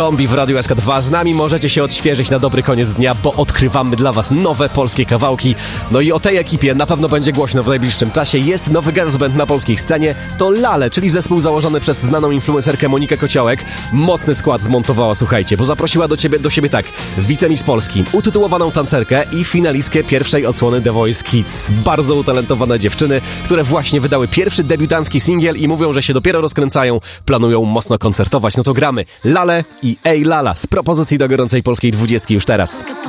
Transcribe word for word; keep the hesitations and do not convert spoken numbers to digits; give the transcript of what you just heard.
Kombi w Radiu S K dwa. Z nami możecie się odświeżyć na dobry koniec dnia, bo odkrywamy dla was nowe polskie kawałki. No i o tej ekipie na pewno będzie głośno w najbliższym czasie. Jest nowy girls band na polskiej scenie. To Lale, czyli zespół założony przez znaną influencerkę Monikę Kociołek. Mocny skład zmontowała, słuchajcie, bo zaprosiła do ciebie do siebie tak wicemistrz Polski, utytułowaną tancerkę i finalistkę pierwszej odsłony The Voice Kids. Bardzo utalentowane dziewczyny, które właśnie wydały pierwszy debiutancki singiel i mówią, że się dopiero rozkręcają, planują mocno koncertować. No to gramy Lale i Ej Lala z propozycji do gorącej polskiej dwudziestki już teraz.